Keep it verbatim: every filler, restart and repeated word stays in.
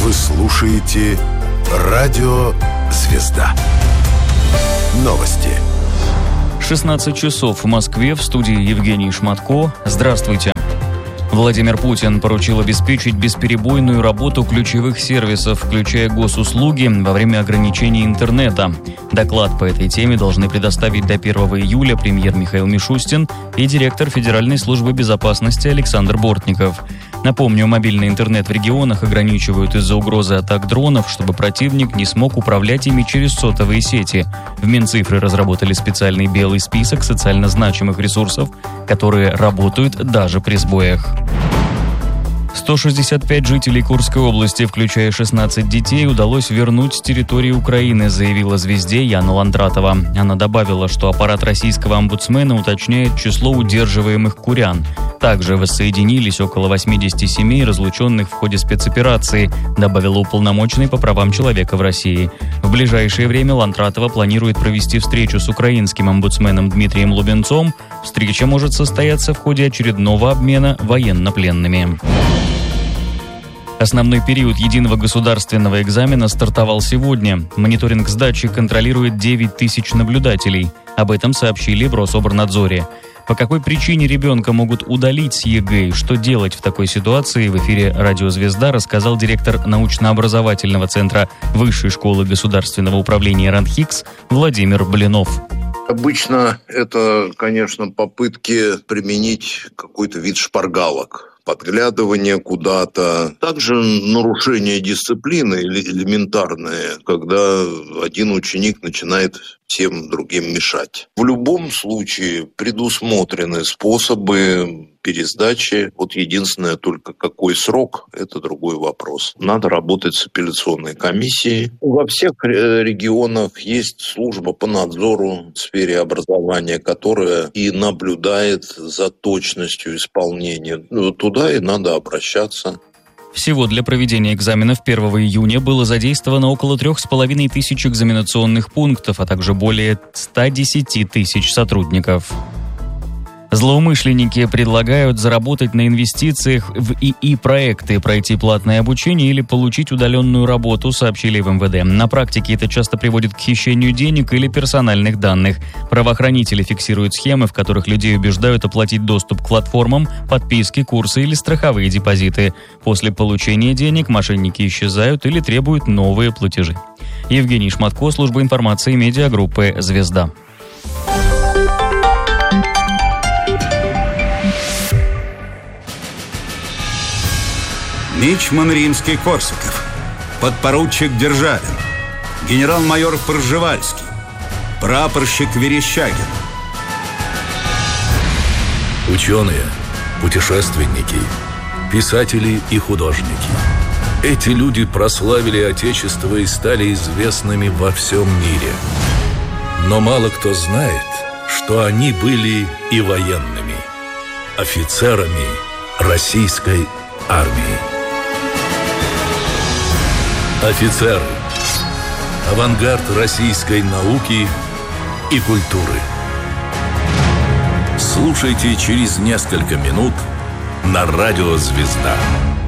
Вы слушаете Радио «Звезда». Новости. шестнадцать часов в Москве, в студии Евгений Шматко. Здравствуйте. Владимир Путин поручил обеспечить бесперебойную работу ключевых сервисов, включая госуслуги, во время ограничений интернета. Доклад по этой теме должны предоставить до первого июля премьер Михаил Мишустин и директор Федеральной службы безопасности Александр Бортников. Напомню, мобильный интернет в регионах ограничивают из-за угрозы атак дронов, чтобы противник не смог управлять ими через сотовые сети. В Минцифры разработали специальный белый список социально значимых ресурсов, которые работают даже при сбоях. сто шестьдесят пять жителей Курской области, включая шестнадцать детей, удалось вернуть с территории Украины, заявила «Звезде» Яна Ландратова. Она добавила, что аппарат российского омбудсмена уточняет число удерживаемых курян. Также воссоединились около восемьдесят семей, разлученных в ходе спецоперации, добавила уполномоченный по правам человека в России. В ближайшее время Ландратова планирует провести встречу с украинским омбудсменом Дмитрием Лубенцом. Встреча может состояться в ходе очередного обмена военнопленными. Основной период единого государственного экзамена стартовал сегодня. Мониторинг сдачи контролирует девять тысяч наблюдателей. Об этом сообщили в Рособорнадзоре. По какой причине ребенка могут удалить с ЕГЭ и что делать в такой ситуации, в эфире «Радио Звезда» рассказал директор научно-образовательного центра Высшей школы государственного управления РАНХИКС Владимир Блинов. Обычно это, конечно, попытки применить какой-то вид шпаргалок. Подглядывание куда-то. Также нарушение дисциплины элементарное, когда один ученик начинает всем другим мешать. В любом случае предусмотрены способы пересдачи. Вот единственное, только какой срок, это другой вопрос. Надо работать с апелляционной комиссией. Во всех регионах есть служба по надзору в сфере образования, которая и наблюдает за точностью исполнения. Туда и надо обращаться. Всего для проведения экзаменов первого июня было задействовано около трех с половиной тысяч экзаменационных пунктов, а также более ста десяти тысяч сотрудников. Злоумышленники предлагают заработать на инвестициях в ИИ-проекты, пройти платное обучение или получить удаленную работу, сообщили в эм вэ дэ. На практике это часто приводит к хищению денег или персональных данных. Правоохранители фиксируют схемы, в которых людей убеждают оплатить доступ к платформам, подписки, курсы или страховые депозиты. После получения денег мошенники исчезают или требуют новые платежи. Евгений Шматко, служба информации медиагруппы «Звезда». Мичман Римский-Корсаков, подпоручик Державин, генерал-майор Пржевальский, прапорщик Верещагин. Ученые, путешественники, писатели и художники. Эти люди прославили Отечество и стали известными во всем мире. Но мало кто знает, что они были и военными, офицерами российской армии. Офицеры. Авангард российской науки и культуры. Слушайте через несколько минут на радио «Звезда».